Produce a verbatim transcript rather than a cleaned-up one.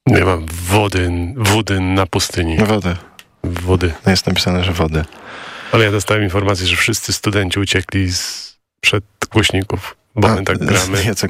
Nie mam wody, wody na pustyni. Wody. Wody. No jest napisane, że wody. Ale ja dostałem informację, że wszyscy studenci uciekli z, przed głośników, bo A, my tak gramy. Jacek